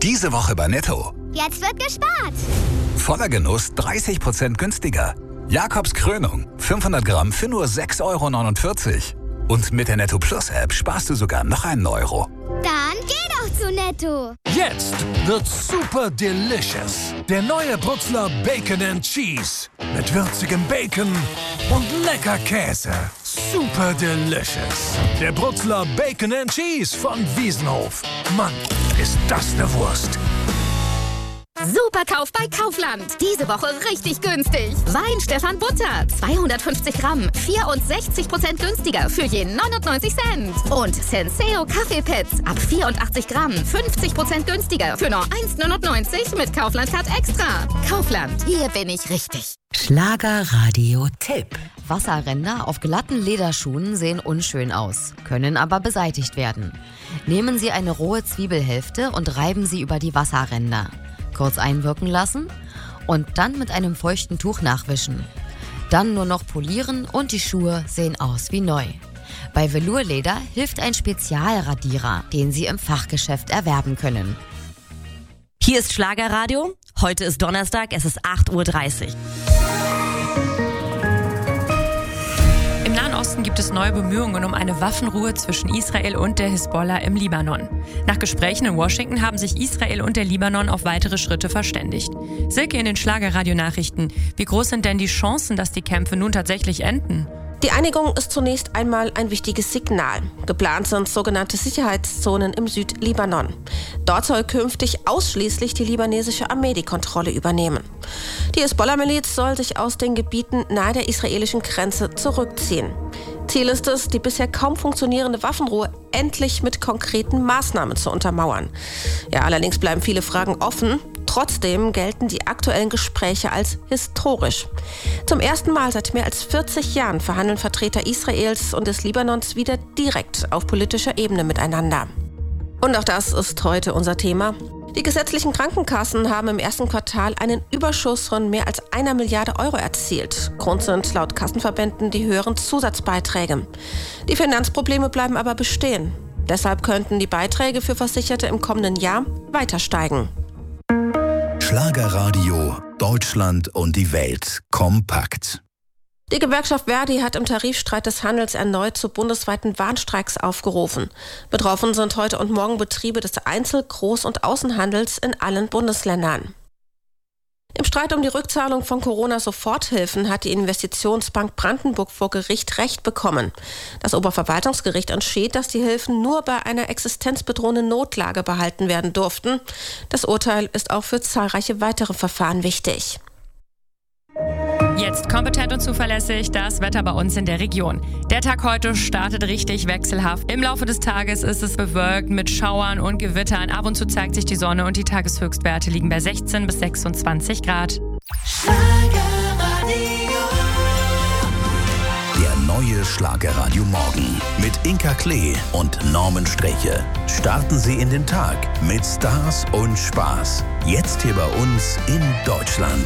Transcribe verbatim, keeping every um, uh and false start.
Diese Woche bei Netto. Jetzt wird gespart. Voller Genuss dreißig Prozent günstiger. Jakobs Krönung, fünfhundert Gramm für nur sechs Euro neunundvierzig. Und mit der Netto Plus App sparst du sogar noch einen Euro. Dann geh doch zu Netto. Jetzt wird's super delicious. Der neue Brutzler Bacon and Cheese. Mit würzigem Bacon und lecker Käse. Super delicious. Der Brutzler Bacon and Cheese von Wiesenhof. Mann, ist das eine Wurst. Superkauf bei Kaufland. Diese Woche richtig günstig. Wein Stefan Butter, zweihundertfünfzig Gramm, vierundsechzig Prozent günstiger für je neunundneunzig Cent. Und Senseo Kaffeepads ab vierundachtzig Gramm, fünfzig Prozent günstiger für nur eins neunundneunzig mit Kaufland Card Extra. Kaufland, hier bin ich richtig. Schlagerradio-Tipp. Wasserränder auf glatten Lederschuhen sehen unschön aus, können aber beseitigt werden. Nehmen Sie eine rohe Zwiebelhälfte und reiben sie über die Wasserränder. Kurz einwirken lassen und dann mit einem feuchten Tuch nachwischen. Dann nur noch polieren und die Schuhe sehen aus wie neu. Bei Velourleder hilft ein Spezialradierer, den Sie im Fachgeschäft erwerben können. Hier ist Schlagerradio. Heute ist Donnerstag, es ist acht Uhr dreißig. Im Nahen Osten gibt es neue Bemühungen um eine Waffenruhe zwischen Israel und der Hisbollah im Libanon. Nach Gesprächen in Washington haben sich Israel und der Libanon auf weitere Schritte verständigt. Silke in den Schlagerradio-Nachrichten. Wie groß sind denn die Chancen, dass die Kämpfe nun tatsächlich enden? Die Einigung ist zunächst einmal ein wichtiges Signal. Geplant sind sogenannte Sicherheitszonen im Südlibanon. Dort soll künftig ausschließlich die libanesische Armee die Kontrolle übernehmen. Die Hisbollah-Miliz soll sich aus den Gebieten nahe der israelischen Grenze zurückziehen. Ziel ist es, die bisher kaum funktionierende Waffenruhe endlich mit konkreten Maßnahmen zu untermauern. Ja, allerdings bleiben viele Fragen offen. Trotzdem gelten die aktuellen Gespräche als historisch. Zum ersten Mal seit mehr als vierzig Jahren verhandeln Vertreter Israels und des Libanons wieder direkt auf politischer Ebene miteinander. Und auch das ist heute unser Thema. Die gesetzlichen Krankenkassen haben im ersten Quartal einen Überschuss von mehr als einer Milliarde Euro erzielt. Grund sind laut Kassenverbänden die höheren Zusatzbeiträge. Die Finanzprobleme bleiben aber bestehen. Deshalb könnten die Beiträge für Versicherte im kommenden Jahr weiter steigen. Schlagerradio, Deutschland und die Welt kompakt. Die Gewerkschaft Verdi hat im Tarifstreit des Handels erneut zu bundesweiten Warnstreiks aufgerufen. Betroffen sind heute und morgen Betriebe des Einzel-, Groß- und Außenhandels in allen Bundesländern. Im Streit um die Rückzahlung von Corona-Soforthilfen hat die Investitionsbank Brandenburg vor Gericht Recht bekommen. Das Oberverwaltungsgericht entschied, dass die Hilfen nur bei einer existenzbedrohenden Notlage behalten werden durften. Das Urteil ist auch für zahlreiche weitere Verfahren wichtig. Jetzt kompetent und zuverlässig das Wetter bei uns in der Region. Der Tag heute startet richtig wechselhaft. Im Laufe des Tages ist es bewölkt mit Schauern und Gewittern. Ab und zu zeigt sich die Sonne und die Tageshöchstwerte liegen bei sechzehn bis sechsundzwanzig Grad. Der neue Schlagerradio Morgen mit Inka Klee und Norman Streche. Starten Sie in den Tag mit Stars und Spaß. Jetzt hier bei uns in Deutschland.